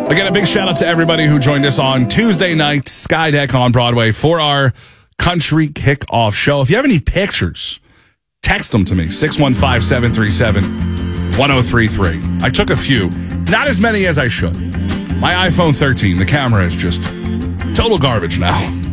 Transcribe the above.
Again, a big shout out to everybody who joined us on Tuesday night, Skydeck on Broadway for our country kickoff show. If you have any pictures, text them to me, 615-737-1033. I took a few, not as many as I should. My iPhone 13, the camera is just total garbage now.